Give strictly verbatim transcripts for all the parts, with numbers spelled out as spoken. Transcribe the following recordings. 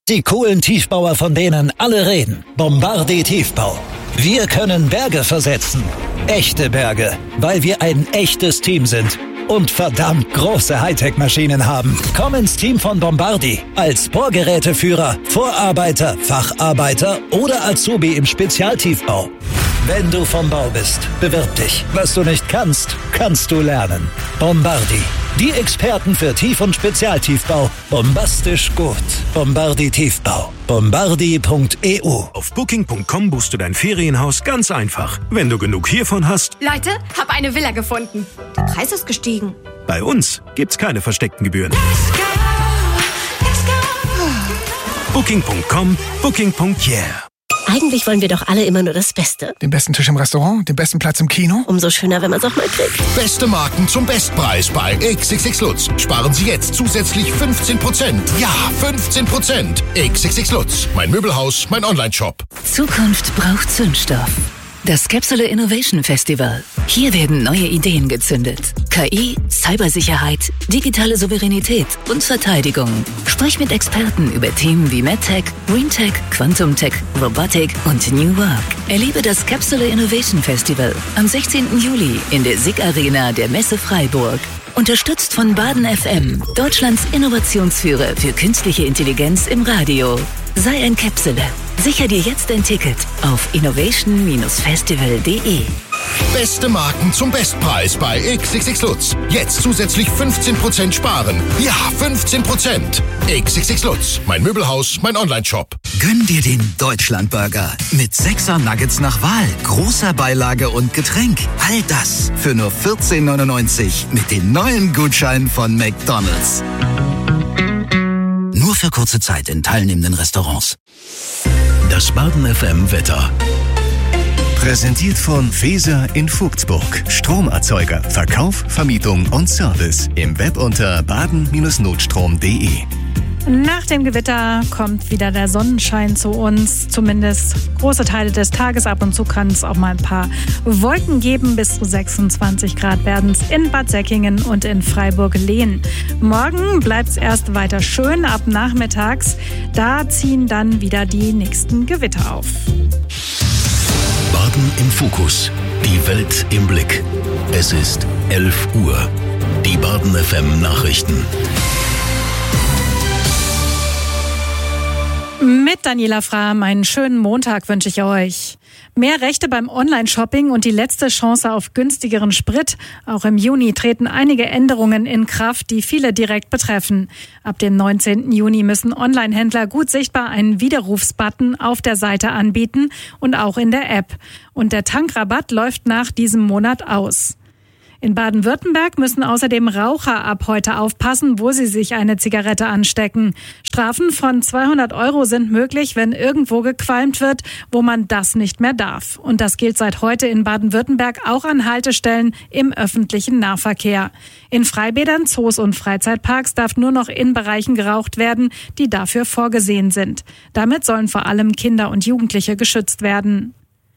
Die coolen Tiefbauer, von denen alle reden. Bombardier Tiefbau. Wir können Berge versetzen. Echte Berge, weil wir ein echtes Team sind. Und verdammt große Hightech-Maschinen haben. Komm ins Team von Bombardier. Als Bohrgeräteführer, Vorarbeiter, Facharbeiter oder Azubi im Spezialtiefbau. Wenn du vom Bau bist, bewirb dich. Was du nicht kannst, kannst du lernen. Bombardier. Die Experten für Tief- und Spezialtiefbau. Bombastisch gut. Bombardier Tiefbau. Bombardier punkt e u. Auf Booking punkt com buchst du dein Ferienhaus ganz einfach. Wenn du genug hiervon hast... Leute, hab eine Villa gefunden. Der Preis ist gestiegen. Bei uns gibt's keine versteckten Gebühren. Let's go, let's go. Booking punkt com, Booking punkt yeah. Eigentlich wollen wir doch alle immer nur das Beste. Den besten Tisch im Restaurant, den besten Platz im Kino. Umso schöner, wenn man es auch mal kriegt. Beste Marken zum Bestpreis bei X X X Lutz. Sparen Sie jetzt zusätzlich fünfzehn Prozent. Ja, fünfzehn Prozent. X X X Lutz. Mein Möbelhaus, mein Online-Shop. Zukunft braucht Zündstoff. Das Capsule Innovation Festival. Hier werden neue Ideen gezündet. K I, Cybersicherheit, digitale Souveränität und Verteidigung. Sprich mit Experten über Themen wie MedTech, GreenTech, Quantum-Tech, Robotik und New Work. Erlebe das Capsule Innovation Festival am sechzehnten Juli in der S I G Arena der Messe Freiburg. Unterstützt von Baden F M, Deutschlands Innovationsführer für künstliche Intelligenz im Radio. Sei ein Capsule. Sicher dir jetzt ein Ticket auf innovation Bindestrich festival punkt de. Beste Marken zum Bestpreis bei X X X Lutz. Jetzt zusätzlich fünfzehn Prozent sparen. Ja, fünfzehn Prozent. X X X Lutz. Mein Möbelhaus, mein Online-Shop. Gönn dir den Deutschlandburger mit sechser Nuggets nach Wahl, großer Beilage und Getränk. All das für nur vierzehn neunundneunzig mit den neuen Gutscheinen von McDonald's. Nur für kurze Zeit in teilnehmenden Restaurants. Das Baden F M Wetter. Präsentiert von Feser in Vogtsburg. Stromerzeuger, Verkauf, Vermietung und Service. Im Web unter baden Bindestrich notstrom punkt de. Nach dem Gewitter kommt wieder der Sonnenschein zu uns, zumindest große Teile des Tages. Ab und zu kann es auch mal ein paar Wolken geben. Bis zu sechsundzwanzig Grad werden es in Bad Säckingen und in Freiburg-Lehn. Morgen bleibt es erst weiter schön. Ab nachmittags, da ziehen dann wieder die nächsten Gewitter auf. Baden im Fokus. Die Welt im Blick. Es ist elf Uhr. Die Baden F M Nachrichten. Mit Daniela Frahm einen schönen Montag wünsche ich euch. Mehr Rechte beim Online-Shopping und die letzte Chance auf günstigeren Sprit. Auch im Juni treten einige Änderungen in Kraft, die viele direkt betreffen. Ab dem neunzehnten Juni müssen Online-Händler gut sichtbar einen Widerrufsbutton auf der Seite anbieten und auch in der App. Und der Tankrabatt läuft nach diesem Monat aus. In Baden-Württemberg müssen außerdem Raucher ab heute aufpassen, wo sie sich eine Zigarette anstecken. Strafen von zweihundert Euro sind möglich, wenn irgendwo gequalmt wird, wo man das nicht mehr darf. Und das gilt seit heute in Baden-Württemberg auch an Haltestellen im öffentlichen Nahverkehr. In Freibädern, Zoos und Freizeitparks darf nur noch in Bereichen geraucht werden, die dafür vorgesehen sind. Damit sollen vor allem Kinder und Jugendliche geschützt werden.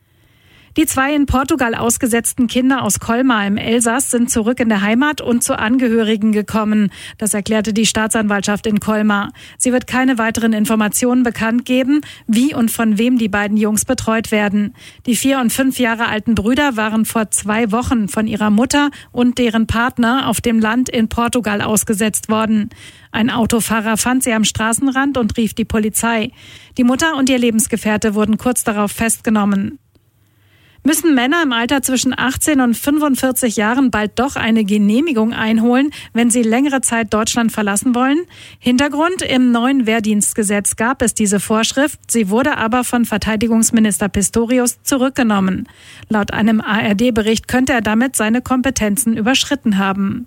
Die zwei in Portugal ausgesetzten Kinder aus Colmar im Elsass sind zurück in der Heimat und zu Angehörigen gekommen. Das erklärte die Staatsanwaltschaft in Colmar. Sie wird keine weiteren Informationen bekannt geben, wie und von wem die beiden Jungs betreut werden. Die vier und fünf Jahre alten Brüder waren vor zwei Wochen von ihrer Mutter und deren Partner auf dem Land in Portugal ausgesetzt worden. Ein Autofahrer fand sie am Straßenrand und rief die Polizei. Die Mutter und ihr Lebensgefährte wurden kurz darauf festgenommen. Müssen Männer im Alter zwischen achtzehn und fünfundvierzig Jahren bald doch eine Genehmigung einholen, wenn sie längere Zeit Deutschland verlassen wollen? Hintergrund: Im neuen Wehrdienstgesetz gab es diese Vorschrift, sie wurde aber von Verteidigungsminister Pistorius zurückgenommen. Laut einem A R D-Bericht könnte er damit seine Kompetenzen überschritten haben.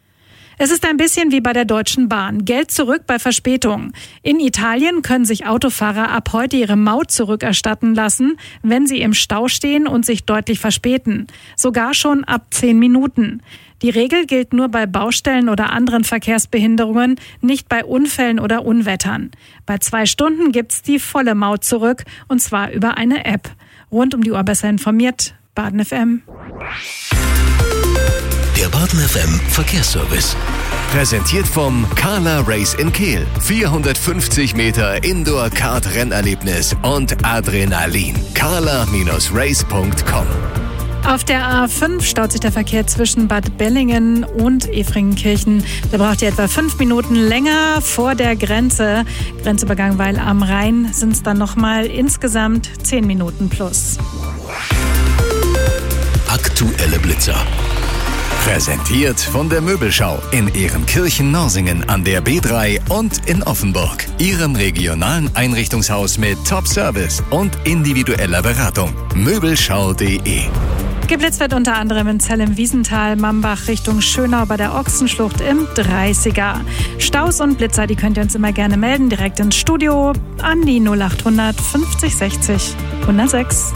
Es ist ein bisschen wie bei der Deutschen Bahn. Geld zurück bei Verspätung. In Italien können sich Autofahrer ab heute ihre Maut zurückerstatten lassen, wenn sie im Stau stehen und sich deutlich verspäten. Sogar schon ab zehn Minuten. Die Regel gilt nur bei Baustellen oder anderen Verkehrsbehinderungen, nicht bei Unfällen oder Unwettern. Bei zwei Stunden gibt's die volle Maut zurück, und zwar über eine App. Rund um die Uhr besser informiert, Baden F M. Der Baden F M Verkehrsservice. Präsentiert vom Carla Race in Kehl. vierhundertfünfzig Meter Indoor-Kart-Rennerlebnis und Adrenalin. carla Race punkt com. Auf der A fünf staut sich der Verkehr zwischen Bad Bellingen und Efringenkirchen. Da braucht ihr etwa fünf Minuten länger vor der Grenze. Grenzübergang Weil am Rhein sind es dann nochmal insgesamt zehn Minuten plus. Aktuelle Blitzer. Präsentiert von der Möbelschau in Ehrenkirchen-Norsingen an der B drei und in Offenburg. Ihrem regionalen Einrichtungshaus mit Top-Service und individueller Beratung. Möbelschau punkt de. Geblitzt wird unter anderem in Zell im Wiesental, Mambach Richtung Schönau bei der Ochsenschlucht im dreißiger. Staus und Blitzer, die könnt ihr uns immer gerne melden, direkt ins Studio an die null achthundert fünfzig sechzig hundertsechs.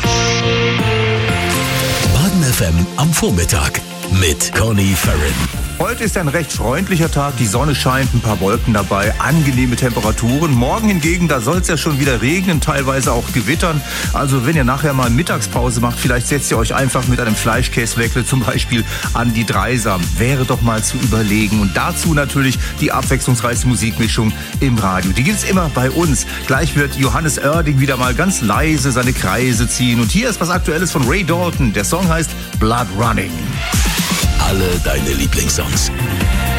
Baden F M am Vormittag mit Conny Farren. Heute ist ein recht freundlicher Tag, die Sonne scheint, ein paar Wolken dabei, angenehme Temperaturen. Morgen hingegen, da soll es ja schon wieder regnen, teilweise auch gewittern. Also wenn ihr nachher mal Mittagspause macht, vielleicht setzt ihr euch einfach mit einem Fleischkäsewäckle zum Beispiel an die Dreisam. Wäre doch mal zu überlegen. Und dazu natürlich die abwechslungsreichste Musikmischung im Radio. Die gibt's immer bei uns. Gleich wird Johannes Oerding wieder mal ganz leise seine Kreise ziehen. Und hier ist was Aktuelles von Ray Dalton. Der Song heißt Blood Running. Alle deine Lieblingssongs.